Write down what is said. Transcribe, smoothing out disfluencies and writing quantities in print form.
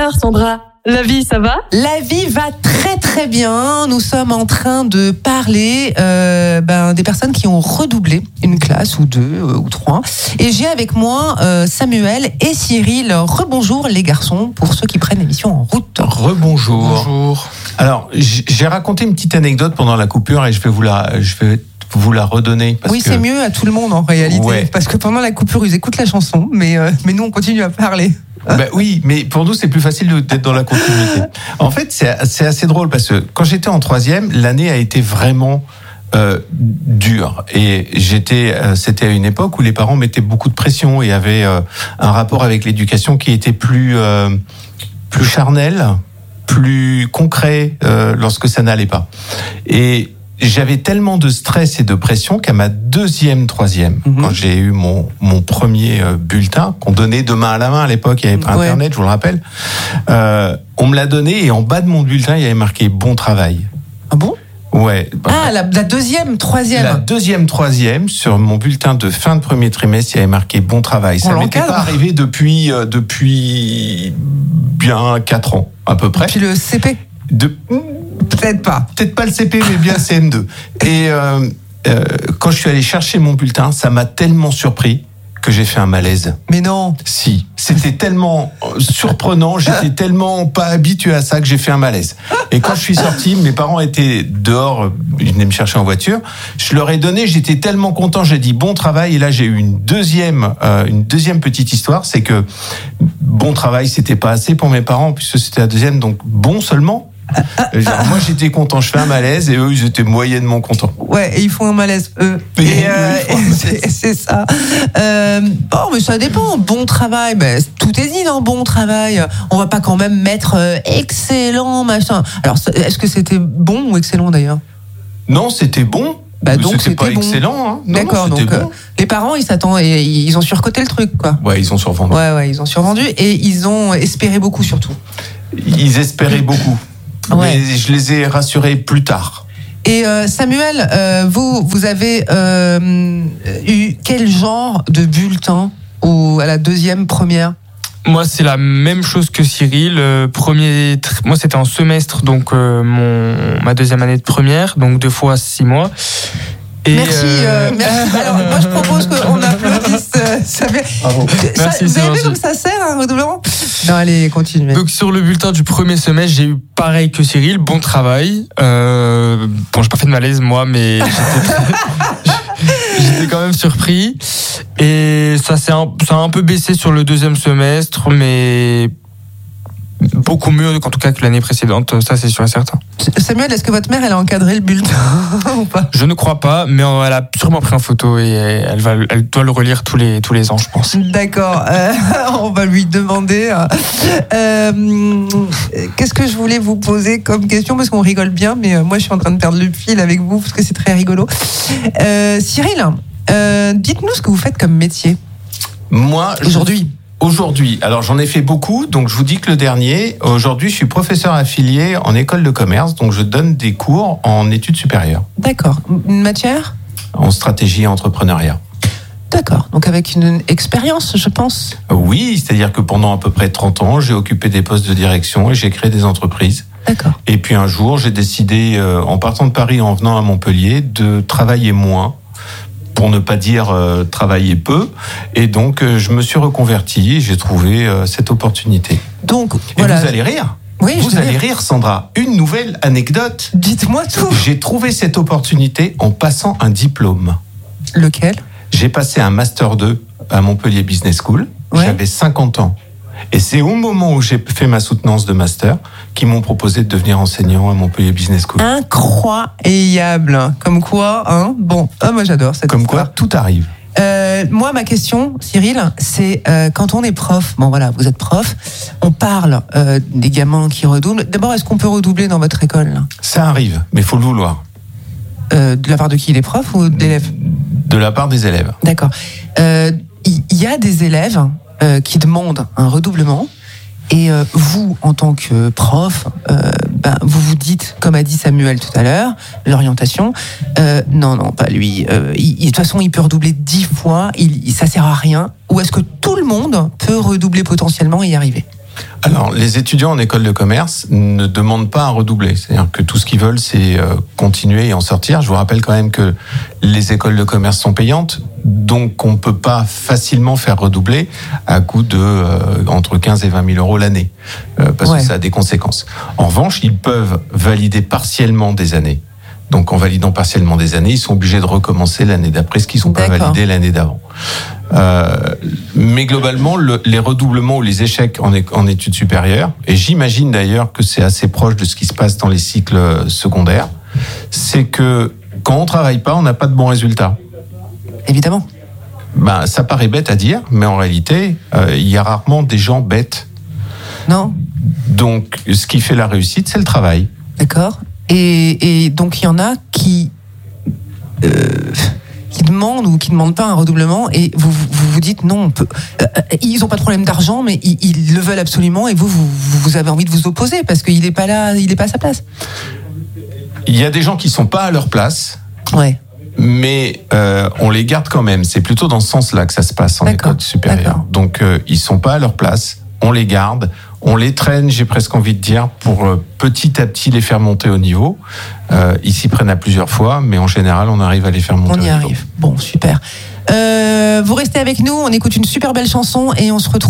Alors Sandra, la vie, ça va ? La vie va très très bien. Nous sommes en train de parler des personnes qui ont redoublé une classe ou deux ou trois. Et j'ai avec moi Samuel et Cyril. Rebonjour les garçons, pour ceux qui prennent l'émission en route. Rebonjour. Bonjour. Alors, j'ai raconté une petite anecdote pendant la coupure et je vais vous la redonner. Oui, c'est mieux à tout le monde en réalité. Ouais. Parce que pendant la coupure, ils écoutent la chanson, mais nous on continue à parler. Oui, mais pour nous, c'est plus facile d'être dans la continuité. En fait, c'est assez drôle parce que quand j'étais en troisième, l'année a été vraiment dure. Et c'était à une époque où les parents mettaient beaucoup de pression et avaient un rapport avec l'éducation qui était plus charnel, plus concret lorsque ça n'allait pas. Et j'avais tellement de stress et de pression qu'à ma deuxième, troisième, quand j'ai eu mon premier bulletin, qu'on donnait de main à la main à l'époque, il n'y avait pas Internet, je vous le rappelle, on me l'a donné et en bas de mon bulletin, il y avait marqué « Bon travail ». Ah bon ? Ouais. La deuxième, troisième. La deuxième, troisième, sur mon bulletin de fin de premier trimestre, il y avait marqué « Bon travail ». Ça m'était pas arrivé depuis bien 4 ans, à peu près. Puis le CP ? Peut-être pas le CP, mais bien CM2. Et quand je suis allé chercher mon bulletin, ça m'a tellement surpris que j'ai fait un malaise. Mais non. Si, c'était tellement surprenant, j'étais tellement pas habitué à ça que j'ai fait un malaise. Et quand je suis sorti, mes parents étaient dehors, ils venaient me chercher en voiture, je leur ai donné, j'étais tellement content, j'ai dit bon travail, et là j'ai eu une deuxième petite histoire, c'est que bon travail, c'était pas assez pour mes parents, puisque c'était la deuxième, donc bon seulement. Genre, moi j'étais content, je fais un malaise et eux ils étaient moyennement contents. Ouais, et ils font un malaise eux. C'est ça. Mais ça dépend. Bon travail, tout est dit dans bon travail. On va pas quand même mettre excellent machin. Alors est-ce que c'était bon ou excellent d'ailleurs ? Non, c'était bon. Donc c'était pas bon. Excellent. Hein. D'accord, donc bon. Les parents ils s'attendent et ils ont surcoté le truc quoi. Ouais, ils ont survendu. Ouais, ils ont survendu et ils ont espéré beaucoup surtout. Ils espéraient beaucoup. Mais je les ai rassurés plus tard. Et Samuel, vous avez eu quel genre de bulletin à la deuxième, première ? Moi, c'est la même chose que Cyril. Moi, c'était en semestre, donc ma deuxième année de première, donc 2 fois 6 mois. Et merci. Alors, moi, je propose qu'on applaudisse Samuel. Merci, vous avez vu comme ça sert un redoublement ? Non, allez, continuez. Donc, sur le bulletin du premier semestre, j'ai eu pareil que Cyril, bon travail. J'ai pas fait de malaise, moi, mais j'étais quand même surpris. Et ça a un peu baissé sur le deuxième semestre, mais beaucoup mieux, en tout cas, que l'année précédente, ça c'est sûr et certain. Samuel, est-ce que votre mère, elle a encadré le bulletin ou pas ? Je ne crois pas, mais elle a sûrement pris en photo et elle doit le relire tous les ans, je pense. D'accord, on va lui demander. Qu'est-ce que je voulais vous poser comme question, parce qu'on rigole bien, mais moi je suis en train de perdre le fil avec vous, parce que c'est très rigolo. Cyril, dites-nous ce que vous faites comme métier. Moi, Aujourd'hui, alors j'en ai fait beaucoup, donc je vous dis que le dernier, aujourd'hui je suis professeur affilié en école de commerce, donc je donne des cours en études supérieures. D'accord, une matière ? En stratégie et entrepreneuriat. D'accord, donc avec une expérience, je pense. Oui, c'est-à-dire que pendant à peu près 30 ans, j'ai occupé des postes de direction et j'ai créé des entreprises. D'accord. Et puis un jour, j'ai décidé, en partant de Paris, en venant à Montpellier, de travailler moins, pour ne pas dire travailler peu, et donc je me suis reconverti et j'ai trouvé cette opportunité. Donc, et vous allez rire. Oui, vous allez rire, Sandra. Une nouvelle anecdote. Dites-moi tout. J'ai trouvé cette opportunité en passant un diplôme. Lequel ? J'ai passé un Master 2 à Montpellier Business School. Ouais. J'avais 50 ans. Et c'est au moment où j'ai fait ma soutenance de master qu'ils m'ont proposé de devenir enseignant à Montpellier Business School. Incroyable. Comme quoi, hein ? Bon, moi j'adore cette Comme histoire. Quoi, tout arrive. Moi, ma question, Cyril, c'est quand on est prof, bon voilà, vous êtes prof, on parle des gamins qui redoublent. D'abord, est-ce qu'on peut redoubler dans votre école là ? Ça arrive, mais il faut le vouloir. De la part de qui ? Des profs ou d'élèves ? De la part des élèves. D'accord. Il y a des élèves qui demandent un redoublement. Et vous, en tant que prof, vous vous dites, comme a dit Samuel tout à l'heure, l'orientation, non, pas lui. De toute façon, il peut redoubler 10 fois, ça sert à rien. Ou est-ce que tout le monde peut redoubler potentiellement et y arriver ? Alors, les étudiants en école de commerce ne demandent pas à redoubler. C'est-à-dire que tout ce qu'ils veulent, c'est continuer et en sortir. Je vous rappelle quand même que les écoles de commerce sont payantes, donc on ne peut pas facilement faire redoubler à coût de entre 15 et 20 000 euros l'année, parce que ça a des conséquences. En revanche, ils peuvent valider partiellement des années. Donc en validant partiellement des années, ils sont obligés de recommencer l'année d'après ce qu'ils n'ont pas validé l'année d'avant. Mais globalement, les redoublements ou les échecs en études supérieures, et j'imagine d'ailleurs que c'est assez proche de ce qui se passe dans les cycles secondaires, c'est que quand on travaille pas, on n'a pas de bons résultats. Évidemment. Ben, ça paraît bête à dire, mais en réalité, il y a rarement des gens bêtes. Non. Donc, ce qui fait la réussite, c'est le travail. D'accord. Et donc, il y en a qui demandent ou qui demandent pas un redoublement, et vous dites non, ils ont pas de problème d'argent, mais ils le veulent absolument, et vous avez envie de vous opposer parce qu'il est pas là, il est pas à sa place. Il y a des gens qui sont pas à leur place. Ouais. Mais on les garde quand même. C'est plutôt dans ce sens-là que ça se passe en école supérieure. Donc ils sont pas à leur place. On les garde, on les traîne, j'ai presque envie de dire, pour petit à petit les faire monter au niveau. Ils s'y prennent à plusieurs fois, mais en général, on arrive à les faire monter au niveau. On y arrive. Bon, super. Vous restez avec nous, on écoute une super belle chanson et on se retrouve